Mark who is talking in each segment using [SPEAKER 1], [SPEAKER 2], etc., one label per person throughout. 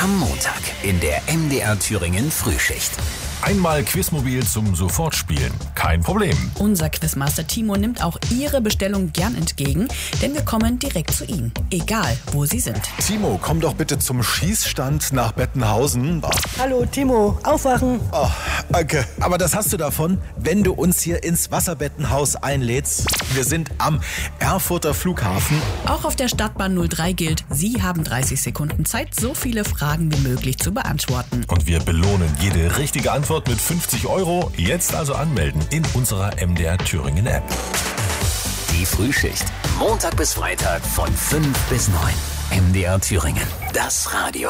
[SPEAKER 1] Am Montag in der MDR Thüringen Frühschicht.
[SPEAKER 2] Einmal Quizmobil zum Sofortspielen. Kein Problem.
[SPEAKER 3] Unser Quizmaster Timo nimmt auch Ihre Bestellung gern entgegen, denn wir kommen direkt zu Ihnen, egal wo Sie sind.
[SPEAKER 4] Timo, komm doch bitte zum Schießstand nach Bettenhausen.
[SPEAKER 5] Hallo Timo, aufwachen.
[SPEAKER 4] Oh, danke. Aber das hast du davon, wenn du uns hier ins Wasserbettenhaus einlädst. Wir sind am Erfurter Flughafen.
[SPEAKER 3] Auch auf der Stadtbahn 03 gilt, Sie haben 30 Sekunden Zeit, so viele Fragen wie möglich zu beantworten.
[SPEAKER 2] Und wir belohnen jede richtige Antwort mit 50 €. Jetzt also anmelden in unserer MDR Thüringen App.
[SPEAKER 1] Die Frühschicht. Montag bis Freitag von 5 bis 9. MDR Thüringen. Das Radio.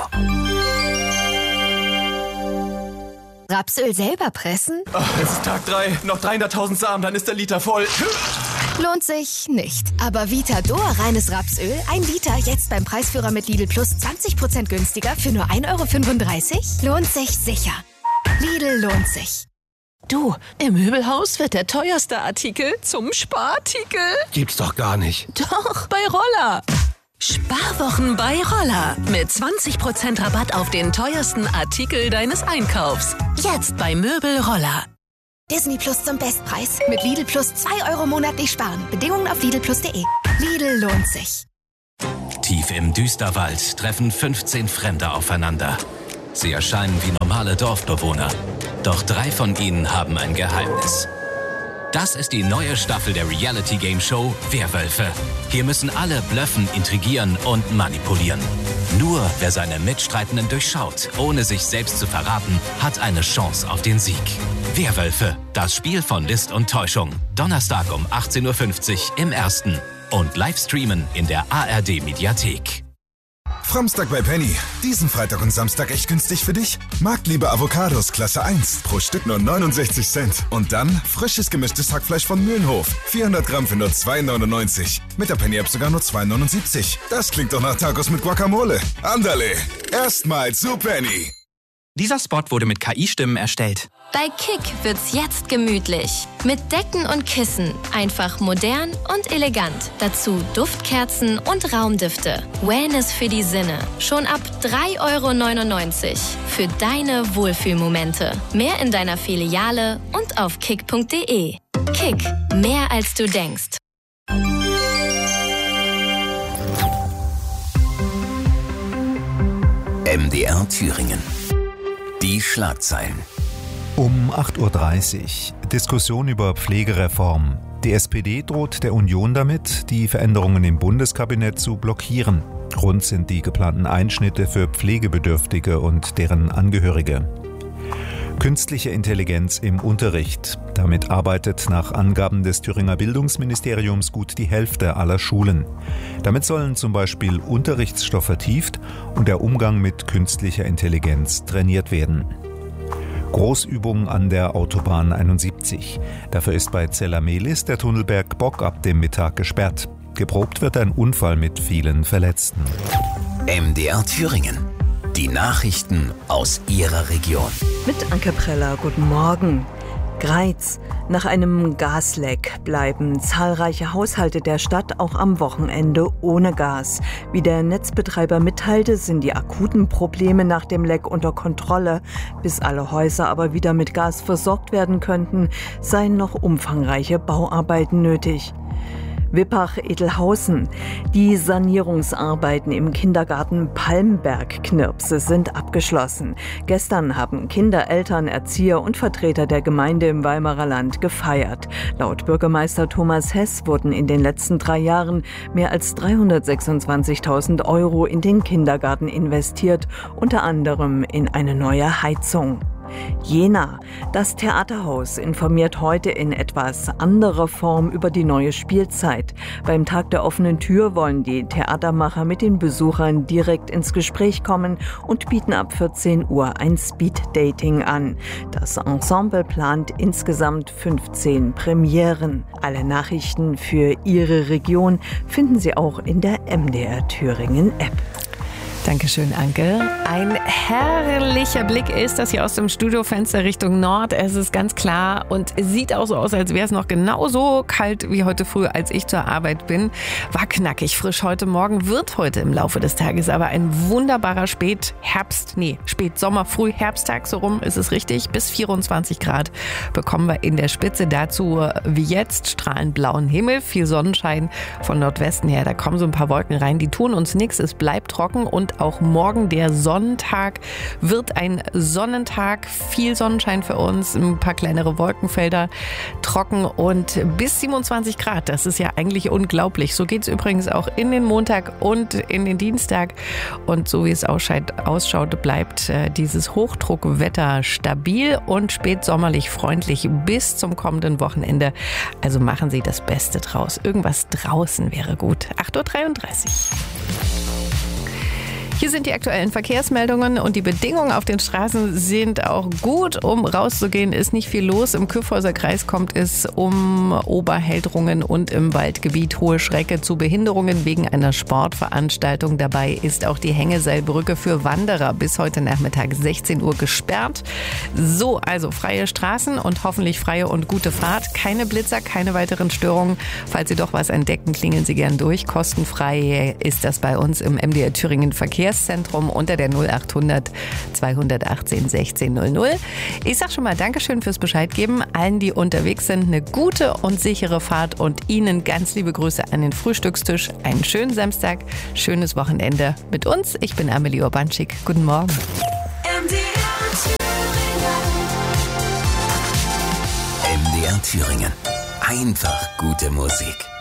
[SPEAKER 6] Rapsöl selber pressen?
[SPEAKER 7] Oh, es ist Tag 3, noch 300.000 Samen, dann ist der Liter voll.
[SPEAKER 6] Lohnt sich nicht. Aber Vitador reines Rapsöl, 1 Liter, jetzt beim Preisführer mit Lidl Plus 20% günstiger für nur 1,35 €? Lohnt sich sicher. Lidl lohnt sich.
[SPEAKER 8] Du, im Möbelhaus wird der teuerste Artikel zum Sparartikel.
[SPEAKER 9] Gibt's doch gar nicht.
[SPEAKER 8] Doch, bei Roller. Sparwochen bei Roller. Mit 20% Rabatt auf den teuersten Artikel deines Einkaufs. Jetzt bei Möbel Roller.
[SPEAKER 6] Disney Plus zum Bestpreis. Mit Lidl Plus 2 € monatlich sparen. Bedingungen auf lidlplus.de. Lidl lohnt sich.
[SPEAKER 10] Tief im Düsterwald treffen 15 Fremde aufeinander. Sie erscheinen wie normale Dorfbewohner. Doch 3 von ihnen haben ein Geheimnis. Das ist die neue Staffel der Reality-Game-Show Werwölfe. Hier müssen alle bluffen, intrigieren und manipulieren. Nur wer seine Mitstreitenden durchschaut, ohne sich selbst zu verraten, hat eine Chance auf den Sieg. Werwölfe, das Spiel von List und Täuschung. Donnerstag um 18:50 Uhr im Ersten. Und Livestreamen in der ARD-Mediathek.
[SPEAKER 11] Framstag bei Penny. Diesen Freitag und Samstag echt günstig für dich? Marktliebe Avocados Klasse 1. Pro Stück nur 69 Cent. Und dann frisches gemischtes Hackfleisch von Mühlenhof. 400 Gramm für nur 2,99. Mit der Penny-App sogar nur 2,79. Das klingt doch nach Tacos mit Guacamole. Andale. Erstmal zu Penny.
[SPEAKER 12] Dieser Spot wurde mit KI-Stimmen erstellt.
[SPEAKER 13] Bei Kick wird's jetzt gemütlich. Mit Decken und Kissen. Einfach modern und elegant. Dazu Duftkerzen und Raumdüfte. Wellness für die Sinne. Schon ab 3,99 € für deine Wohlfühlmomente. Mehr in deiner Filiale und auf kick.de. Kick. Mehr als du denkst.
[SPEAKER 1] MDR Thüringen. Die Schlagzeilen.
[SPEAKER 14] Um 8:30 Uhr. Diskussion über Pflegereform. Die SPD droht der Union damit, die Veränderungen im Bundeskabinett zu blockieren. Grund sind die geplanten Einschnitte für Pflegebedürftige und deren Angehörige. Künstliche Intelligenz im Unterricht. Damit arbeitet nach Angaben des Thüringer Bildungsministeriums gut die Hälfte aller Schulen. Damit sollen zum Beispiel Unterrichtsstoff vertieft und der Umgang mit künstlicher Intelligenz trainiert werden. Großübung an der Autobahn 71. Dafür ist bei Zellamelis der Tunnelberg Bock ab dem Mittag gesperrt. Geprobt wird ein Unfall mit vielen Verletzten.
[SPEAKER 1] MDR Thüringen. Die Nachrichten aus Ihrer Region.
[SPEAKER 15] Mit Anke Preller, guten Morgen. Greiz. Nach einem Gasleck bleiben zahlreiche Haushalte der Stadt auch am Wochenende ohne Gas. Wie der Netzbetreiber mitteilte, sind die akuten Probleme nach dem Leck unter Kontrolle. Bis alle Häuser aber wieder mit Gas versorgt werden könnten, seien noch umfangreiche Bauarbeiten nötig. Wippach-Edelhausen. Die Sanierungsarbeiten im Kindergarten Palmberg-Knirpse sind abgeschlossen. Gestern haben Kinder, Eltern, Erzieher und Vertreter der Gemeinde im Weimarer Land gefeiert. Laut Bürgermeister Thomas Hess wurden in den letzten 3 Jahren mehr als 326.000 € in den Kindergarten investiert, unter anderem in eine neue Heizung. Jena. Das Theaterhaus informiert heute in etwas anderer Form über die neue Spielzeit. Beim Tag der offenen Tür wollen die Theatermacher mit den Besuchern direkt ins Gespräch kommen und bieten ab 14 Uhr ein Speed-Dating an. Das Ensemble plant insgesamt 15 Premieren. Alle Nachrichten für Ihre Region finden Sie auch in der MDR Thüringen App.
[SPEAKER 9] Dankeschön, Anke. Ein herrlicher Blick ist das hier aus dem Studiofenster Richtung Nord. Es ist ganz klar und es sieht auch so aus, als wäre es noch genauso kalt wie heute früh, als ich zur Arbeit bin. War knackig frisch heute Morgen, wird heute im Laufe des Tages aber ein wunderbarer Spätsommer, Frühherbsttag, so rum ist es richtig. Bis 24 Grad bekommen wir in der Spitze. Dazu wie jetzt strahlend blauen Himmel, viel Sonnenschein von Nordwesten her. Da kommen so ein paar Wolken rein, die tun uns nichts. Es bleibt trocken und auch morgen der Sonntag wird ein Sonnentag. Viel Sonnenschein für uns, ein paar kleinere Wolkenfelder, trocken und bis 27 Grad. Das ist ja eigentlich unglaublich. So geht es übrigens auch in den Montag und in den Dienstag. Und so wie es ausschaut, bleibt dieses Hochdruckwetter stabil und spätsommerlich freundlich bis zum kommenden Wochenende. Also machen Sie das Beste draus. Irgendwas draußen wäre gut. 8.33 Uhr. Hier sind die aktuellen Verkehrsmeldungen und die Bedingungen auf den Straßen sind auch gut. Um rauszugehen, ist nicht viel los. Im Kyffhäuser Kreis kommt es um Oberheldrungen und im Waldgebiet Hohe Schrecke zu Behinderungen wegen einer Sportveranstaltung. Dabei ist auch die Hängeseilbrücke für Wanderer bis heute Nachmittag 16 Uhr gesperrt. So, also freie Straßen und hoffentlich freie und gute Fahrt. Keine Blitzer, keine weiteren Störungen. Falls Sie doch was entdecken, klingeln Sie gern durch. Kostenfrei ist das bei uns im MDR Thüringen Verkehrszentrum unter der 0800 218 1600. Ich sag schon mal Dankeschön fürs Bescheid geben. Allen, die unterwegs sind, eine gute und sichere Fahrt und Ihnen ganz liebe Grüße an den Frühstückstisch. Einen schönen Samstag, schönes Wochenende mit uns. Ich bin Amelie Urbanschik. Guten Morgen.
[SPEAKER 1] MDR Thüringen. Einfach gute Musik.